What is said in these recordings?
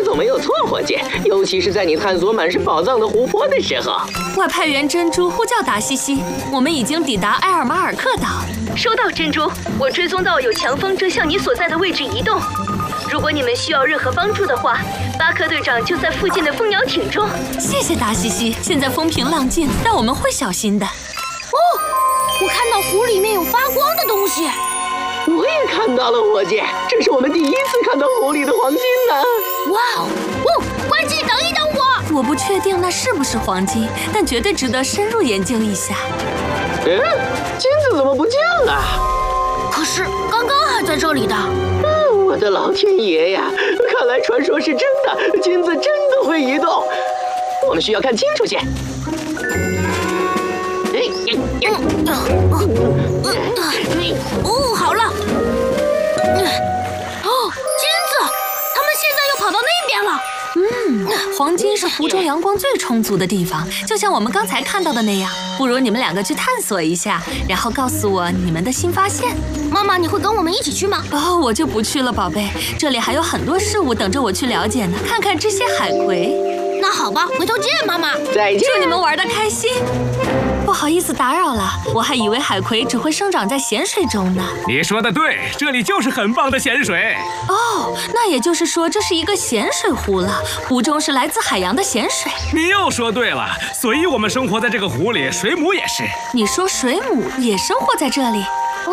总没有错，伙计。尤其是在你探索满是宝藏的湖泊的时候。 外派员珍珠呼叫达西西，我们已经抵达埃尔马尔克岛。 收到，珍珠，我追踪到有强风正向你所在的位置移动。如果你们需要任何帮助的话，巴克队长就在附近的蜂鸟艇中。 谢谢达西西，现在风平浪静，但我们会小心的。 哦，我看到湖里面有发光的东西。 我也看到了，伙计，这是我们第一次看到湖里的黄金呢。 哇哦，呱唧，等一等我！ 我不确定那是不是黄金，但绝对值得深入研究一下。 金子怎么不见了？ 可是刚刚还在这里的。 我的老天爷呀！看来传说是真的，金子真的会移动。我们需要看清楚些。 哦，好了。哦，金子，他们现在又跑到那边了。 黄金是湖中阳光最充足的地方，就像我们刚才看到的那样。不如你们两个去探索一下，然后告诉我你们的新发现。 妈妈，你会跟我们一起去吗？ 哦，我就不去了，宝贝。这里还有很多事物等着我去了解呢。看看这些海葵。 那好吧，回头见，妈妈。 再见。 祝你们玩得开心。不好意思打扰了，我还以为海葵只会生长在咸水中呢。 你说的对，这里就是很棒的咸水。 哦，那也就是说这是一个咸水湖了，湖中是来自海洋的咸水。 你又说对了，所以我们生活在这个湖里，水母也是。 你说水母也生活在这里？哦。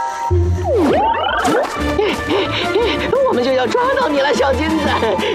我们就要抓到你了，小金子。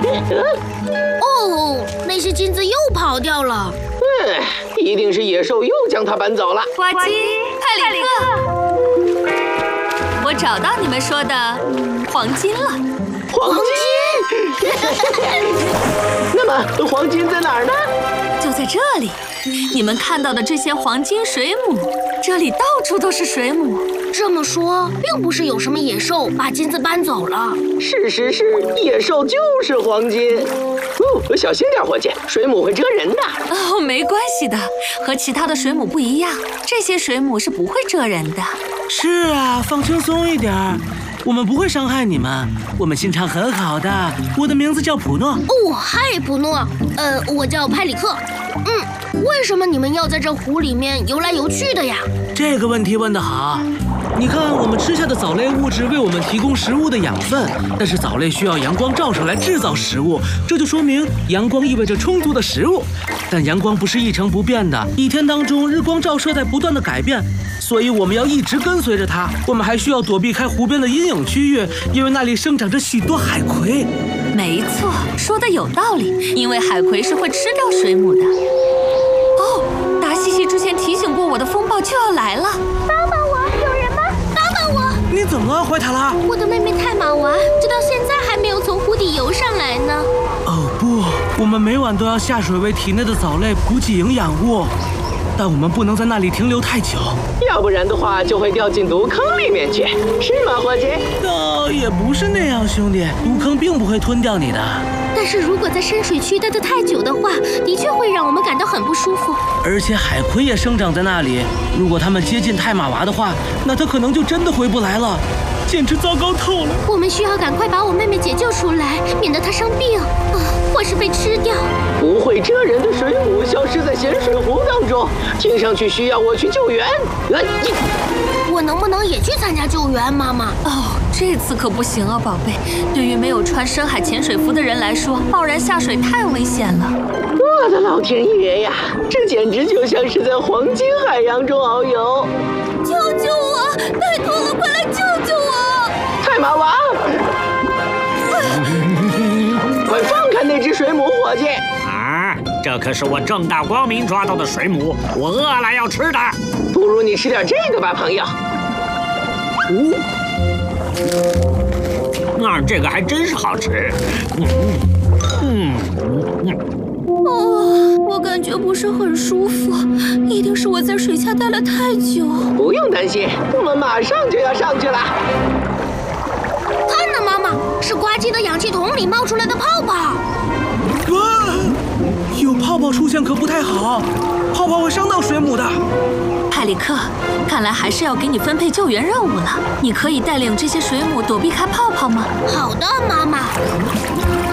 哦，那些金子又跑掉了。 一定是野兽又将它搬走了。 呱唧，派里克，我找到你们说的黄金了。 黄金？那么黄金在哪儿呢？ 就在这里，你们看到的这些黄金水母，这里到处都是水母。 这么说，并不是有什么野兽把金子搬走了。 事实是，野兽就是黄金。小心点，伙计，水母会蛰人的。 哦，没关系的，和其他的水母不一样，这些水母是不会蛰人的。 是啊，放轻松一点，我们不会伤害你们，我们心肠很好的。我的名字叫普诺。 哦，嗨，普诺。我叫派里克。为什么你们要在这湖里面游来游去的呀？ 这个问题问得好。你看，我们吃下的藻类物质为我们提供食物的养分，但是藻类需要阳光照射来制造食物，这就说明阳光意味着充足的食物。但阳光不是一成不变的，一天当中日光照射在不断的改变，所以我们要一直跟随着它。我们还需要躲避开湖边的阴影区域，因为那里生长着许多海葵。 没错，说的有道理，因为海葵是会吃掉水母的。哦，达西西之前提醒过我的风暴就要来了。 帮帮我，有人吗？帮帮我！ 你怎么了，怀塔拉？ 我的妹妹泰玛娃直到现在还没有从湖底游上来呢。 哦不，我们每晚都要下水为体内的藻类补给营养物，但我们不能在那里停留太久， 要不然的话就会掉进毒坑里面去，是吗，伙计？ 也不是那样，兄弟，毒坑并不会吞掉你的。 但是如果在深水区待得太久的话，的确会让我们感到很不舒服。 而且海葵也生长在那里，如果它们接近泰玛娃的话，那它可能就真的回不来了，简直糟糕透了。 我们需要赶快把我妹妹解救出来，免得她生病或是被吃掉。 不会蛰人的水母消失在咸水湖当中，听上去需要我去救援。 我能不能也去参加救援，妈妈？ 哦，这次可不行啊，宝贝。对于没有穿深海潜水服的人来说，贸然下水太危险了。 我的老天爷呀，这简直就像是在黄金海洋中遨游！ 救救我！拜托了，快来救救我！ 泰玛娃，快放开那只水母，伙计！ 啊，这可是我正大光明抓到的水母，我饿了要吃的。 不如你吃点这个吧，朋友。 这个还真是好吃。 我感觉不是很舒服，一定是我在水下待了太久。 不用担心，我们马上就要上去了。 看呐，妈妈，是呱唧的氧气筒里冒出来的泡泡。 有泡泡出现可不太好，泡泡会伤到水母的。 派里克，看来还是要给你分配救援任务了。你可以带领这些水母躲避开泡泡吗？ 好的，妈妈。